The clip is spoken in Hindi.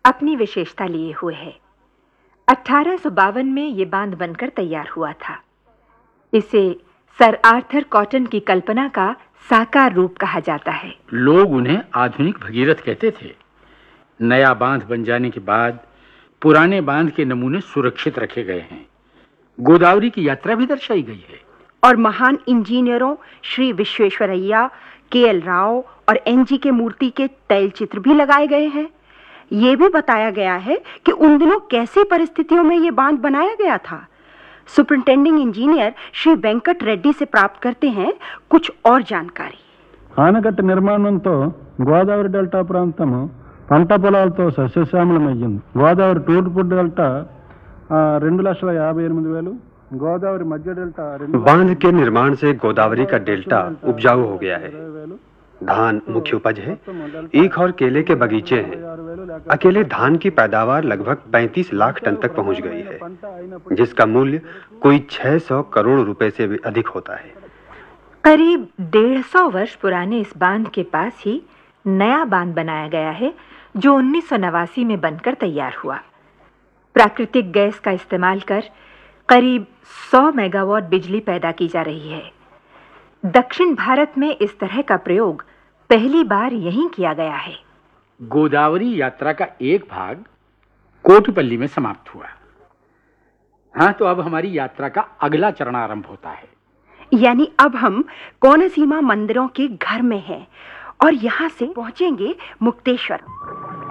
अपनी विशेषता लिए हुए है। 1852 में ये बांध बनकर तैयार हुआ था। इसे सर आर्थर कॉटन की कल्पना का साकार रूप कहा जाता है। लोग उन्हें आधुनिक भगीरथ कहते थे। नया बांध बन जाने के बाद पुराने बांध के नमूने सुरक्षित रखे गए हैं। गोदावरी की यात्रा भी दर्शाई गई है और महान इंजीनियरों श्री विश्वेश्वरैया, के.एल. राव और एन.जी. के मूर्ति के तैल चित्र भी लगाए गए हैं। ये भी बताया गया है कि उन दिनों कैसी परिस्थितियों में ये बांध बनाया गया था। सुपरिंटेंडिंग इंजीनियर श्री वेंकट रेड्डी से प्राप्त करते हैं कुछ और जानकारी। ఆనకట్ట నిర్మాణంతో గోదావరి డెల్టా ప్రాంతం పంట పొలాలతో సస్యశ్యామలమయ్యింది. గోదావరి తూర్పు డెల్టా 2,58,000, गोदावरी मध्य डेल्टा। बांध के निर्माण से गोदावरी का डेल्टा उपजाऊ हो गया है। धान मुख्य उपज है। ईख और केले के बगीचे हैं। अकेले धान की पैदावार लगभग 35 लाख टन तक पहुंच गई है, जिसका मूल्य कोई 600 करोड़ रुपए से भी अधिक होता है। करीब 150 वर्ष पुराने इस बांध के पास ही नया बांध बनाया गया है, जो 1989 में बनकर तैयार हुआ। प्राकृतिक गैस का इस्तेमाल कर करीब 100 मेगावाट बिजली पैदा की जा रही है। दक्षिण भारत में इस तरह का प्रयोग पहली बार यहीं किया गया है। गोदावरी यात्रा का एक भाग कोटपल्ली में समाप्त हुआ। हाँ, तो अब हमारी यात्रा का अगला चरण आरंभ होता है। यानी अब हम कोनसीमा मंदिरों के घर में हैं और यहाँ से पहुंचेंगे मुक्तेश्वर।